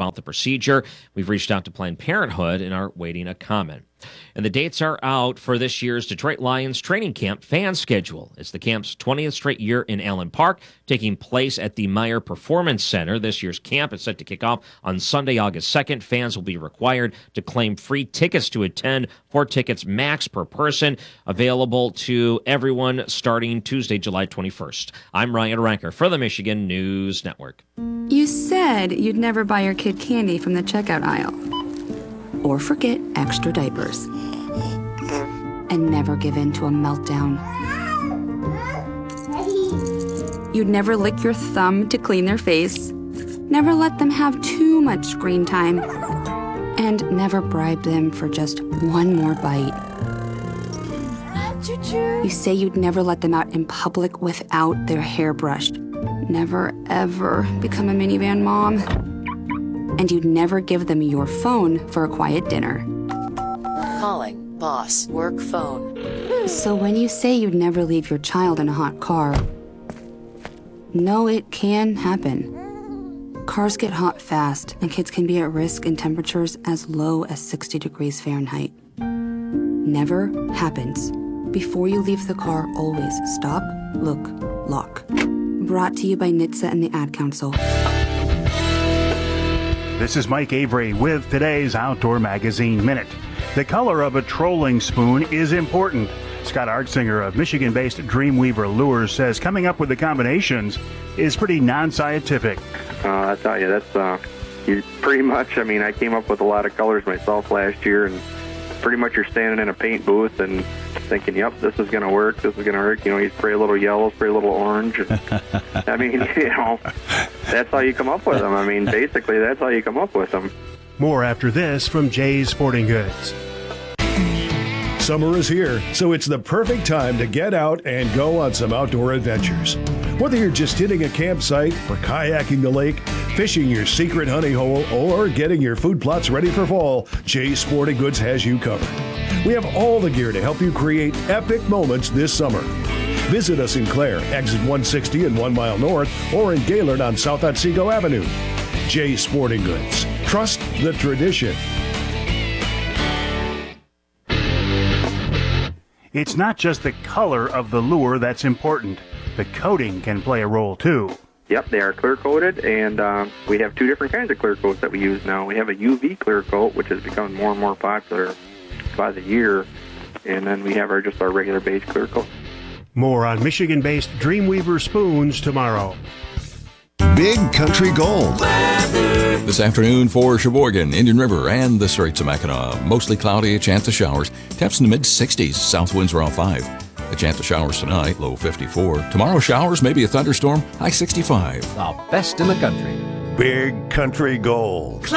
about the procedure. We've reached out to Planned Parenthood and are waiting a comment. And the dates are out for this year's Detroit Lions training camp fan schedule. It's the camp's 20th straight year in Allen Park, taking place at the Meyer Performance Center. This year's camp is set to kick off on Sunday, August 2nd. Fans will be required to claim free tickets to attend, 4 tickets max per person, available to everyone starting Tuesday, July 21st. I'm Ryan Ranker for the Michigan News Network. You said you'd never buy your kid candy from the checkout aisle. Or forget extra diapers. And never give in to a meltdown. You'd never lick your thumb to clean their face. Never let them have too much screen time. And never bribe them for just one more bite. You say you'd never let them out in public without their hair brushed. Never, ever become a minivan mom. And you'd never give them your phone for a quiet dinner. Calling boss work phone. So when you say you'd never leave your child in a hot car, no, it can happen. Cars get hot fast, and kids can be at risk in temperatures as low as 60 degrees Fahrenheit. Never happens. Before you leave the car, always stop, look, lock. Brought to you by NHTSA and the Ad Council. This is Mike Avery with today's Outdoor Magazine Minute. The color of a trolling spoon is important. Scott Artsinger of Michigan-based Dreamweaver Lures says coming up with the combinations is pretty non-scientific. I tell you, that's you pretty much, I came up with a lot of colors myself last year, and pretty much you're standing in a paint booth and thinking, yep, this is going to work, this is going to work. You spray a little yellow, spray a little orange. That's how you come up with them. Basically, that's how you come up with them. More after this from Jay's Sporting Goods. Summer is here, so it's the perfect time to get out and go on some outdoor adventures. Whether you're just hitting a campsite or kayaking the lake, fishing your secret honey hole, or getting your food plots ready for fall, Jay's Sporting Goods has you covered. We have all the gear to help you create epic moments this summer. Visit us in Clare, exit 160 and 1 mile north, or in Gaylord on South Otsego Avenue. Jay's Sporting Goods. Trust the tradition. It's not just the color of the lure that's important. The coating can play a role too. Yep, they are clear coated, and we have 2 different kinds of clear coats that we use now. We have a UV clear coat, which has become more and more popular by the year, and then we have our regular base clear coat. More on Michigan-based Dreamweaver spoons tomorrow. Big Country Gold. This afternoon for Sheboygan, Indian River, and the Straits of Mackinac. Mostly cloudy, a chance of showers. Temps in the mid-60s. South winds around 5. A chance of showers tonight, low 54. Tomorrow, showers, maybe a thunderstorm, high 65. The best in the country. Big Country Gold.